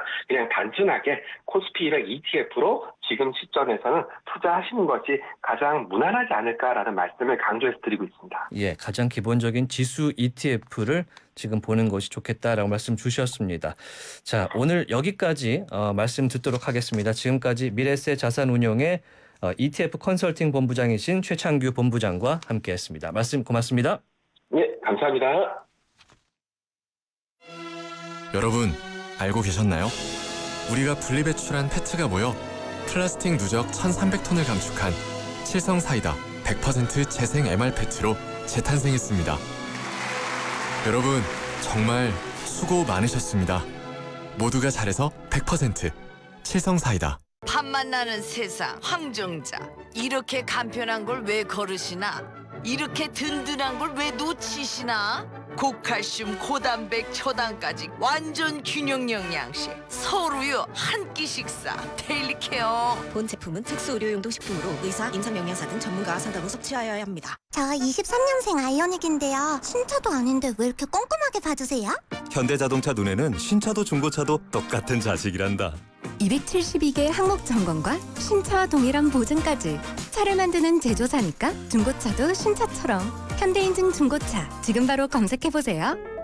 그냥 단순하게 코스피 200 ETF로 지금 시점에서는 투자하시는 것이 가장 무난하지 않을까라는 말씀을 강조해서 드리고 있습니다. 예, 가장 기본적인 지수 ETF를 지금 보는 것이 좋겠다라고 말씀 주셨습니다. 자, 오늘 여기까지 말씀 듣도록 하겠습니다. 지금까지 미래세 자산운용의 ETF 컨설팅 본부장이신 최창규 본부장과 함께했습니다. 말씀 고맙습니다. 네, 감사합니다. 여러분, 알고 계셨나요? 우리가 분리배출한 페트가 모여 플라스틱 누적 1,300톤을 감축한 칠성사이다 100% 재생 MR 페트로 재탄생했습니다. 여러분, 정말 수고 많으셨습니다. 모두가 잘해서 100% 칠성사이다. 밥맛 나는 세상 황정자, 이렇게 간편한 걸 왜 거르시나? 이렇게 든든한 걸 왜 놓치시나? 고칼슘, 고단백, 초당까지 완전 균형 영양식 서울우유 한 끼 식사 데일리 케어. 본 제품은 특수 의료용도 식품으로 의사, 임상영양사 등 전문가와 상담 후 섭취하여야 합니다. 저 23년생 아이오닉인데요. 신차도 아닌데 왜 이렇게 꼼꼼하게 봐주세요? 현대자동차 눈에는 신차도 중고차도 똑같은 자식이란다. 272개 항목 점검과 신차와 동일한 보증까지. 차를 만드는 제조사니까 중고차도 신차처럼. 현대인증 중고차 지금 바로 검색해보세요.